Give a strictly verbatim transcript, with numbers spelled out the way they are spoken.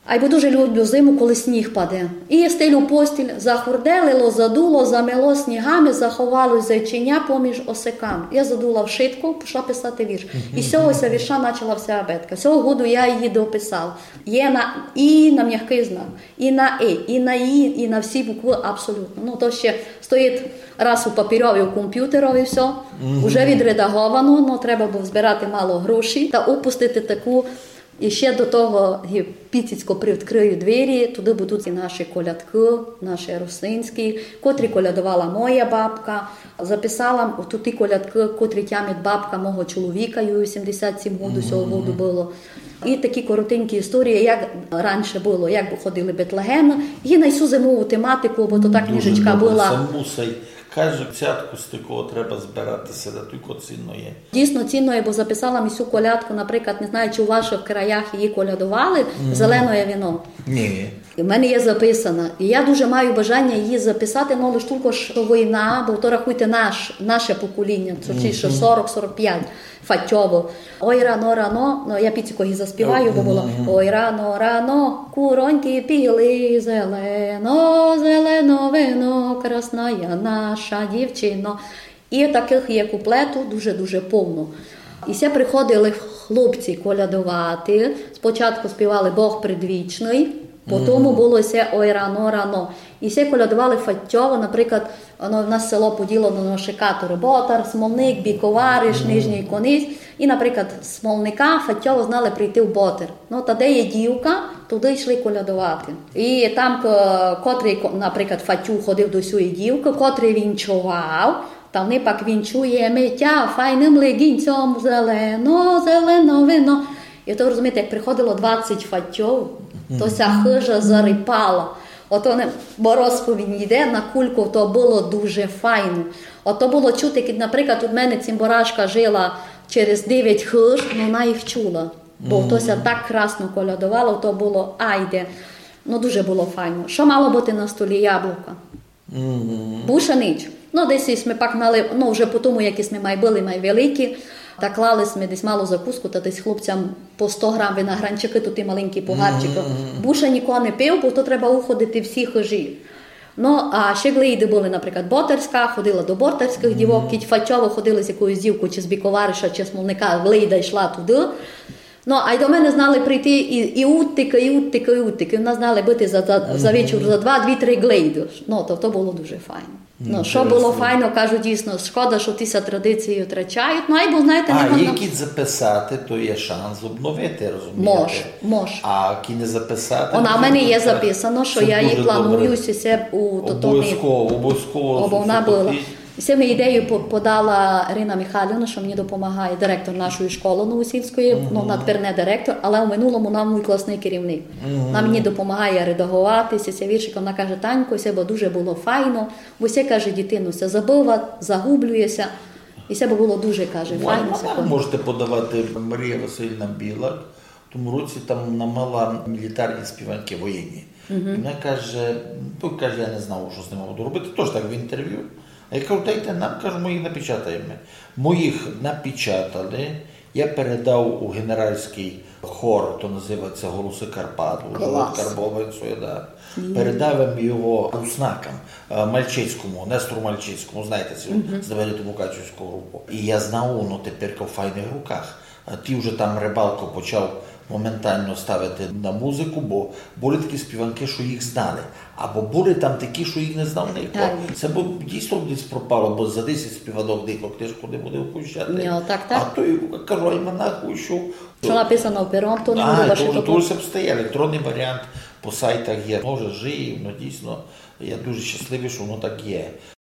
А й дуже люблю зиму, коли сніг паде. І я стелю постіль, захурделило, задуло, замело снігами, заховалось зайчиня поміж осиками. Я задула в шитку, пішла писати вірш. І з цього вірша почала вся абетка. Цього году я її дописала. Є на і на м'який знак, і на і, і на і, і на всі букви абсолютно. Ну, то ще стоїть раз у папірові, у комп'ютерові все, mm-hmm. вже відредаговано, ну, треба було збирати мало грошей та упустити таку. І ще до того піцько привідкрию двері, туди будуть і наші колядки, наші русинські, котрі колядувала моя бабка. Записала тут і колядки, котрі тямить бабка мого чоловіка, їй сімдесят сім років цього року було. І такі коротенькі історії, як раніше було, як ходили Бетлегеми, і на всю зимову тематику, бо то та книжечка була. Каже, цятку з такого треба збиратися, да тільки цінно є. Дійсно цінно є, бо записала місю колядку, наприклад, не знаю, чи у ваших краях її колядували, mm. зелене віно. Ні. І в мене є записана. І я дуже маю бажання її записати, але лише тільки що війна, бо то рахуйте наш, наше покоління, це ще сорок сорок п'ять, фатьово. Ой, рано, рано, ну я піціко її заспіваю, бо було ой, рано, рано, куроньки піли, зелено, зелено вино, красна я наша дівчино. І таких є куплету дуже-дуже повно. І все приходили хлопці колядувати, спочатку співали Бог предвічний, потім було все ой, рано, рано. І всі колядували фаттьово, наприклад, воно, в нас село поділено на шикатори, Ботар, Смолник, Біковариш, Нижній Кониць. І, наприклад, з Смолника фаттьово знали прийти в Ботар. Ну, та де є дівка, туди йшли колядувати. І там, котрий, наприклад, фаттю ходив до сюї дівки, котрий вінчував, та вони пак вінчує миття файним легінцем зелено, зелено вино. І то, розумієте, як приходило двадцять фаттьов, то ця хижа зарипала. Ото не, бо розповідь йде на кульку, то було дуже файно. Ото було чути, як, наприклад, у мене цимборашка жила через дев'ять хиж, вона їх чула. Бо mm-hmm. тося так красно колядувало, то було айде. Ну, дуже було файно. Що мало бути на столі? Яблука. Mm-hmm. Бушанич. Ну, десь ми пак мали, ну, вже по тому, якісь ми май були, май великі, та клали ми десь мало закуску, та десь хлопцям по сто грам виногранчики, тут і маленькі погарчики. Mm-hmm. Буша нікого не пив, бо то треба уходити всі хижі. Ну, а ще глейди були, наприклад, Ботарська, ходила до ботарських дівок, mm-hmm. кіть фатьово ходили з якоюсь дівкою, чи з Біковариша, чи з Смолника, глейда йшла туди. Ну, а й до мене знали прийти і, і уттика, і уттика, і уттика. І в нас знали бити за, за, за вечір за два, дві, три глейди. Ну, то, то було дуже файно. Ну, що було файно, кажу, дійсно, шкода, що ті традиції втрачають. Ну, а бо, знаєте, а, не які записати, то є шанс обновити, розумієте? Мож, мож. А які не записати? Вона в мене є записано, що я її планую все у тотомі. Обов'язково, обов'язково. Бо вона була. Все ми ідею подала Ірина Михайлівна, що мені допомагає директор нашої школи Новосільської, uh-huh. ну, тепер не директор, але в минулому нам мій класний керівник. Uh-huh. Вона мені допомагає редагуватися, ця віршика, вона каже, Танько, все бо дуже було файно, бо все, каже, дитину, все забила, загублюється, і все було дуже, каже, файно. Вона можете подавати Марія Васильівна Білак, в тому році там намала мілітарні співанки воєнні. Uh-huh. І вона каже, ну, каже, я не знав, що з ними буду робити, теж так в інтерв'ю. А я кажу, дайте нам, кажу, ми їх напечатаємо. Моїх напечатали, я передав у генеральський хор, то називається «Голоси Карпат», у Карбовицю, да. Mm-hmm. Передав його руснакам, Мальчицькому, Нестору Мальчицькому, знаєте, цю mm-hmm. знамениту Мукачівську групу. І я знав, ну, тепер в файних руках. Ті вже там Рибалко почав моментально ставити на музику, бо були такі співанки, що їх знали. Або були там такі, що їх не знав ніхто. Це бо дійсно десь пропало, бо за десять співанок дихо книжку не буде опущати. No, так, так. А то й кажу, альманах вийшов. Що написано пером, то не буде ваше такого. А, то вже стає електронний варіант по сайтах є. Може, жиє, ну дійсно, я дуже щасливий, що воно так є.